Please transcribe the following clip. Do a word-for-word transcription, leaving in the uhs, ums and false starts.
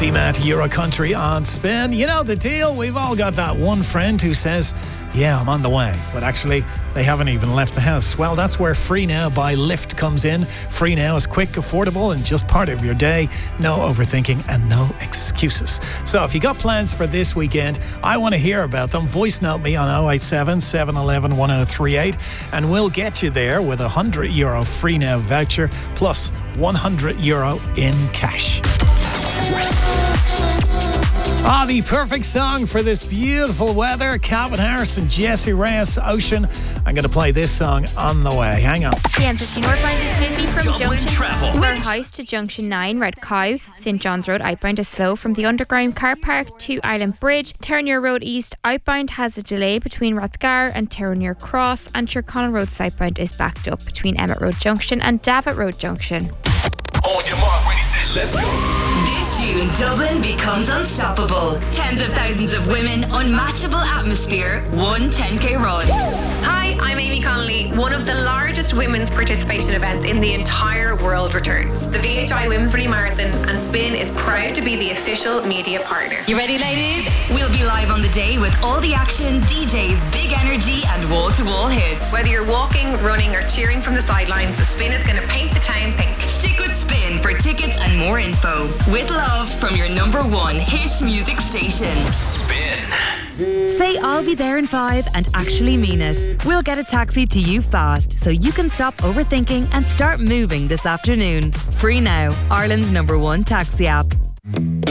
C-Mat Euro Country on Spin. You know the deal. We've all got that one friend who says, yeah, I'm on the way, but actually they haven't even left the house. Well, that's where Free Now by Lyft comes in. Free Now is quick, affordable, and just part of your day. No overthinking and no excuses. So if you got plans for this weekend, I want to hear about them. Voice note me on oh eight seven, seven one one, one oh three eight and we'll get you there with a one hundred euro Free Now voucher plus one hundred euro in cash. Ah, the perfect song for this beautiful weather. Calvin Harris and Jessie Reyes, Ocean. I'm going to play this song on the way. Hang on. The M fifty northbound is busy from Dublin Junction Travel. Warehouse to Junction nine, Red Cow. Saint John's Road outbound is slow from the Underground Car Park to Island Bridge. Terranure Road East outbound has a delay between Rathgar and Terranure Cross, and Sherconnell Road southbound is backed up between Emmett Road Junction and Davitt Road Junction. On your mark, ready, set, let's go. This June, Dublin becomes unstoppable. Tens of thousands of women, unmatchable atmosphere, one ten K run. Hi, I'm Amy Connolly. One of the largest women's participation events in the entire world returns. The V H I Women's Rally Marathon, and Spin is proud to be the official media partner. You ready, ladies? We'll be live on the day with all the action, D Js, big energy, and wall-to-wall hits. Whether you're walking, running, or cheering from the sidelines, Spin is going to paint the town pink. Stick with Spin for tickets and more info. With love from your number one hit music station. Spin. Say I'll be there in five and actually mean it. We'll get a taxi to you fast so you can stop overthinking and start moving this afternoon. Free Now, Ireland's number one taxi app.